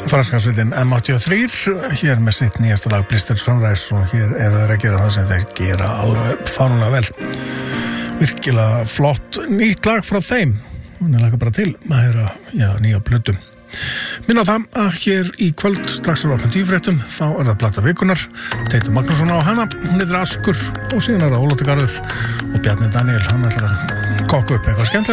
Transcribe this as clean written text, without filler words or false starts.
franska sveitin M83 hér með sitt nýjasta lag Bristol Sunrise og hér þeir að gera það sem þeir gera alveg fáránlega vel. Virkilega flott nýtt lag frá þeim. Hún laka bara til að heyra nýja plötu. Minna það að hér í kvöld strax á 10:10 þá það plata vikunar. Teitur Magnússon á hana, hún heitir Askur og síðan það Ólafur Garður og Bjarni Daniel, hann ætlar að kokka upp eitthvað skemmtilegt.